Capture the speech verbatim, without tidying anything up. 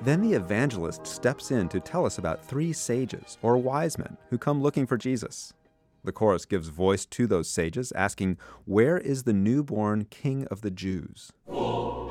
Then the evangelist steps in to tell us about three sages, or wise men, who come looking for Jesus. The chorus gives voice to those sages, asking, "Where is the newborn King of the Jews?"